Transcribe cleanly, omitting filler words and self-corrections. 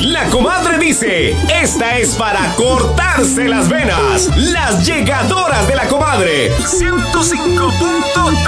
La comadre dice, esta es para cortarse las venas. Las llegadoras de la comadre. 105.3